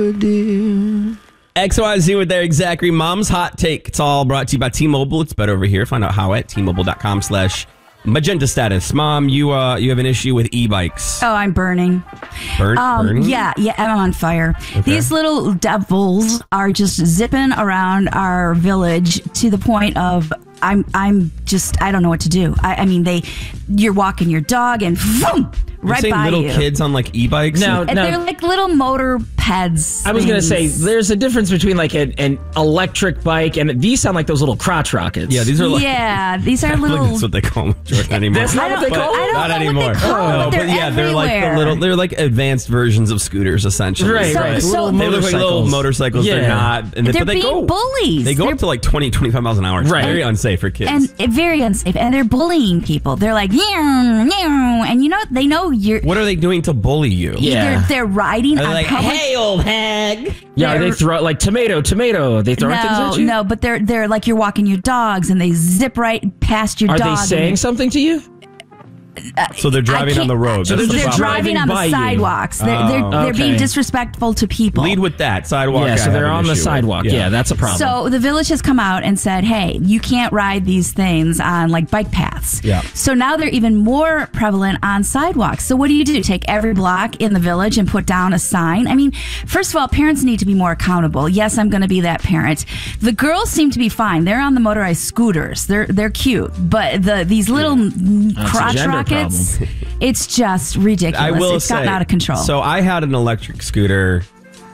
XYZ with their Zachary Mom's Hot Take. It's all brought to you by T-Mobile. It's better over here. Find out how at T-Mobile.com/magenta status. Mom, you have an issue with e-bikes. Oh, I'm burning. Burning? Yeah, I'm on fire. Okay. These little devils are just zipping around our village to the point of I don't know what to do. I mean, you're walking your dog and boom, right by you. Little kids on like e-bikes? No, they're like little motor peds. I was going to say, there's a difference between like an electric bike and these sound like those little crotch rockets. Yeah, these are like... Yeah, these are little... That's what they call them, Jordan, anymore. That's not what they call them? I don't not know anymore. what they call them, but they're like the little... They're like advanced versions of scooters, essentially. Right. So they look like little motorcycles. Yeah. They're not... They're but they being bullies. They go up to like 20, 25 miles an hour. It's very unsafe for kids. And very unsafe. And they're bullying people. They're like, and they know you're... What are they doing to bully you? Yeah. They're riding on like, public... Hey, old hag. Yeah, they throw like tomato. They throw things at you? No, but they're like you're walking your dogs and they zip right past your dog. Are they saying something to you? So they're driving on the road. So they're driving on the sidewalks. They're being disrespectful to people. Lead with that sidewalk. Yeah, so they're on the sidewalk. Yeah, that's a problem. So the village has come out and said, hey, you can't ride these things on like bike paths. Yeah. So now they're even more prevalent on sidewalks. So what do? Take every block in the village and put down a sign? I mean, first of all, parents need to be more accountable. Yes, I'm going to be that parent. The girls seem to be fine. They're on the motorized scooters. They're cute, but these little crotch rockets, it's just ridiculous. It's gotten out of control. So I had an electric scooter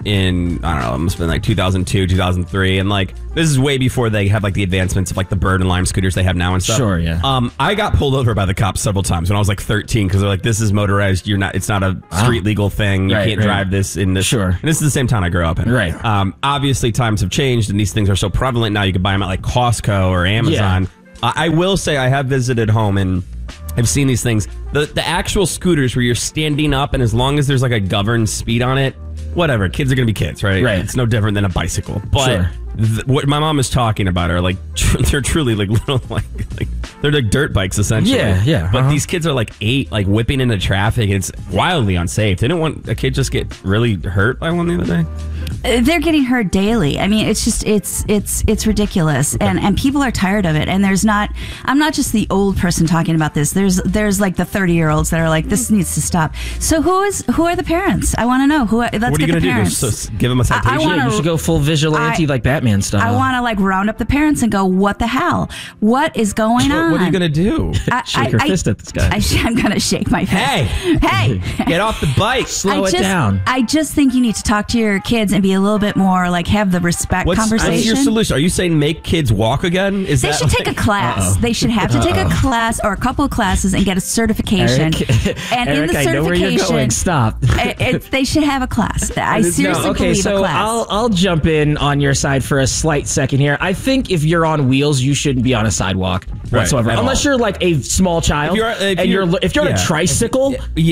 in, I don't know, it must have been like 2002, 2003. And like, this is way before they have like the advancements of like the Bird and Lime scooters they have now and stuff. Sure, yeah. I got pulled over by the cops several times when I was like 13 because they're like, this is motorized. It's not a street legal thing. You can't drive this in this. Sure. And this is the same town I grew up in. Right. Obviously times have changed and these things are so prevalent now. You can buy them at like Costco or Amazon. Yeah. I will say I have visited home and I've seen these things. The actual scooters where you're standing up and as long as there's like a governed speed on it, whatever, kids are going to be kids, right? Right. It's no different than a bicycle. But what my mom is talking about are like, they're truly like little, like they're like dirt bikes essentially. Yeah. But these kids are like 8, like whipping into traffic. It's wildly unsafe. They didn't want a kid just get really hurt by one the other day. They're getting hurt daily. I mean, it's just, it's ridiculous. Okay. And people are tired of it. And I'm not just the old person talking about this. There's like the 30-year-olds that are like, this needs to stop. So who are the parents? I want to know let's get the parents. What are you going to do? Just give them a citation? You should go full vigilante like Batman style. I want to like round up the parents and go, what the hell? What is going on? What are you going to do? Shake your fist at this guy. I'm going to shake my fist. Hey, get off the bike. Slow it down. I just think you need to talk to your kids and be a little bit more like have the respect conversation. What's your solution? Are you saying make kids walk again? They should take a class. They should have to take a class or a couple of classes and get a certification. Eric, in the certification, I know where you're going. Stop. They should have a class. I seriously believe a class. I'll jump in on your side for a slight second here. I think if you're on wheels, you shouldn't be on a sidewalk whatsoever, unless you're like a small child. If you're on a tricycle,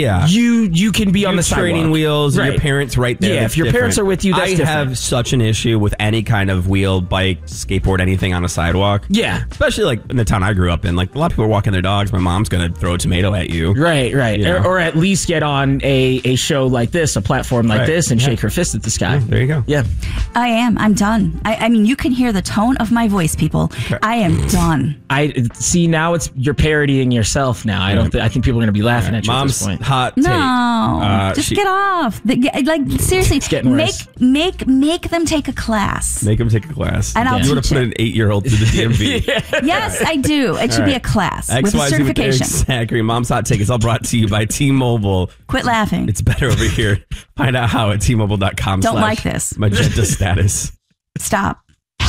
you can be on the sidewalk. Training wheels, your parents right there. Yeah, if your parents are with you, that's different. I have such an issue with any kind of wheel, bike, skateboard, anything on a sidewalk. Yeah, especially like in the town I grew up in. Like a lot of people are walking their dogs. My mom's gonna throw a tomato at you. Right. Or at least get on a show like this, a platform like this, and shake her fist at the sky. There you go. Yeah, I'm done. I mean, you can hear the tone of my voice, people. Okay. I am done. I see now. You're parodying yourself now. I think people are gonna be laughing at you Mom's at this point. Hot take. No, just get off. Like seriously, it's getting worse. Make them take a class. Make them take a class. And I'll you want to put an 8-year-old through the DMV? Yes, I do. It should be a class with a certification. Exactly. Mom's Hot Take is all brought to you by T-Mobile. Quit laughing. It's better over here. Find out how at T-Mobile.com. Don't like this. Magenta status. Stop.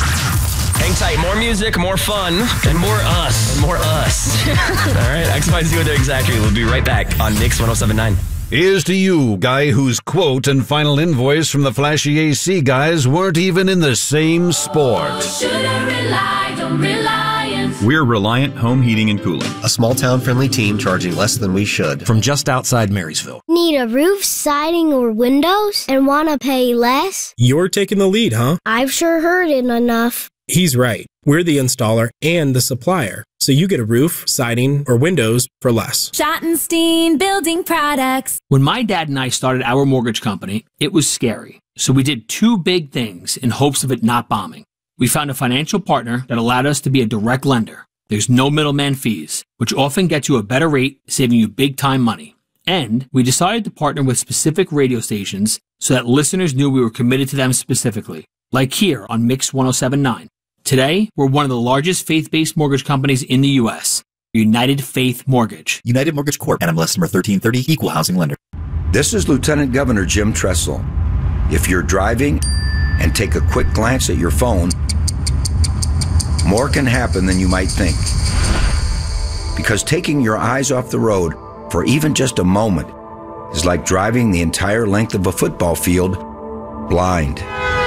Hang tight. More music, more fun, and more us. All right. XYZ with Exactly. We'll be right back on Mix 107.9. Here's to you, guy whose quote and final invoice from the flashy AC guys weren't even in the same sport. We're Reliant Home Heating and Cooling. A small town friendly team charging less than we should. From just outside Marysville. Need a roof, siding, or windows and want to pay less? You're taking the lead, huh? I've sure heard it enough. He's right. We're the installer and the supplier. So you get a roof, siding, or windows for less. Schottenstein Building Products. When my dad and I started our mortgage company, it was scary. So we did 2 big things in hopes of it not bombing. We found a financial partner that allowed us to be a direct lender. There's no middleman fees, which often gets you a better rate, saving you big time money. And we decided to partner with specific radio stations so that listeners knew we were committed to them specifically, like here on Mix 107.9. Today, we're one of the largest faith-based mortgage companies in the U.S., United Faith Mortgage. United Mortgage Corp. NMLS number 1330, Equal Housing Lender. This is Lieutenant Governor Jim Tressel. If you're driving and take a quick glance at your phone, more can happen than you might think. Because taking your eyes off the road for even just a moment is like driving the entire length of a football field blind.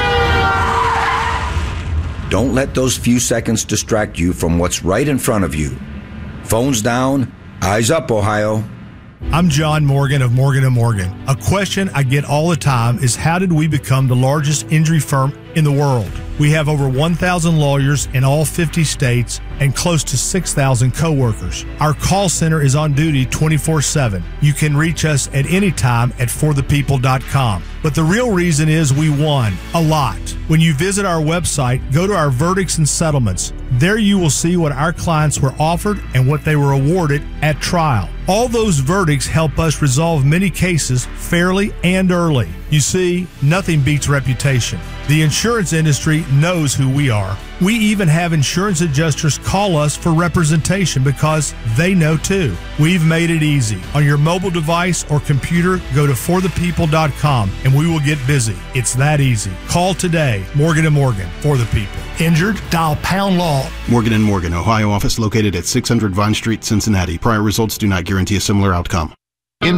Don't let those few seconds distract you from what's right in front of you. Phones down, eyes up, Ohio. I'm John Morgan of Morgan & Morgan. A question I get all the time is, how did we become the largest injury firm in the world? We have over 1,000 lawyers in all 50 states and close to 6,000 coworkers. Our call center is on duty 24/7. You can reach us at any time at forthepeople.com. But the real reason is we won a lot. When you visit our website, go to our verdicts and settlements. There you will see what our clients were offered and what they were awarded at trial. All those verdicts help us resolve many cases fairly and early. You see, nothing beats reputation. The insurance industry knows who we are. We even have insurance adjusters call us for representation because they know too. We've made it easy. On your mobile device or computer, go to forthepeople.com and we will get busy. It's that easy. Call today. Morgan & Morgan, for the people. Injured? Dial pound law. Morgan & Morgan, Ohio office located at 600 Vine Street, Cincinnati. Prior results do not guarantee a similar outcome.